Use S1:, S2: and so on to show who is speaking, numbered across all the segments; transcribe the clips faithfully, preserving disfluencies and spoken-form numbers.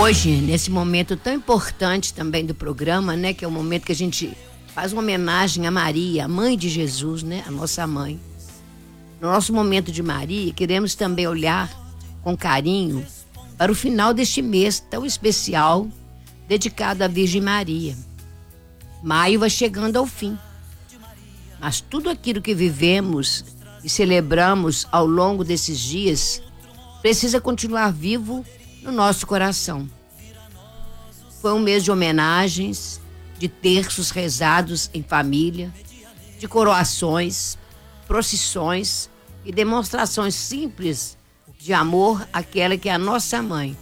S1: hoje, nesse momento tão importante também do programa, né? Que é o momento que a gente faz uma homenagem a Maria, a mãe de Jesus, né? A nossa mãe. No nosso momento de Maria, queremos também olhar com carinho para o final deste mês tão especial, dedicado à Virgem Maria. Maio vai chegando ao fim, mas tudo aquilo que vivemos e celebramos ao longo desses dias precisa continuar vivo no nosso coração. Foi um mês de homenagens, de terços rezados em família, de coroações, procissões e demonstrações simples de amor àquela que é a nossa mãe.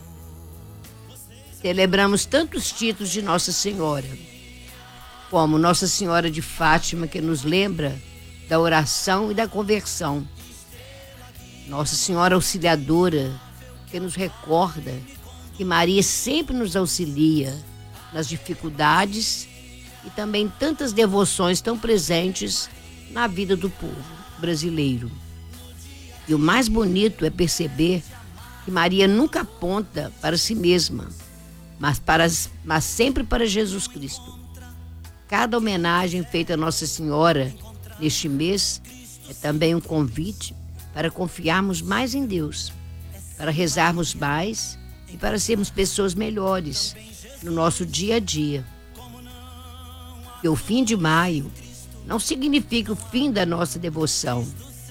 S1: Celebramos tantos títulos de Nossa Senhora, como Nossa Senhora de Fátima, que nos lembra da oração e da conversão. Nossa Senhora Auxiliadora, que nos recorda que Maria sempre nos auxilia nas dificuldades e também tantas devoções tão presentes na vida do povo brasileiro. E o mais bonito é perceber que Maria nunca aponta para si mesma, mas, para, mas sempre para Jesus Cristo. Cada homenagem feita a Nossa Senhora neste mês é também um convite para confiarmos mais em Deus, para rezarmos mais e para sermos pessoas melhores no nosso dia a dia. E o fim de maio não significa o fim da nossa devoção.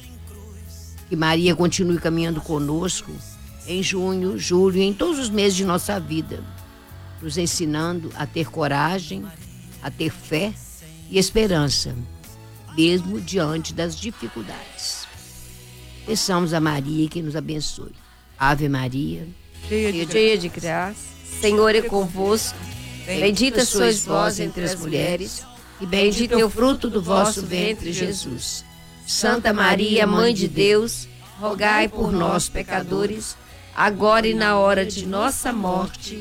S1: Que Maria continue caminhando conosco em junho, julho e em todos os meses de nossa vida, nos ensinando a ter coragem, a ter fé e esperança, mesmo diante das dificuldades. Peçamos a Maria que nos abençoe. Ave Maria,
S2: cheia de, cheia de graça, Senhor é convosco. Bendita sois vós entre as mulheres, e bendito é o fruto do vosso ventre, Jesus. Santa Maria, Mãe de Deus, rogai por nós, pecadores, agora e na hora de nossa morte.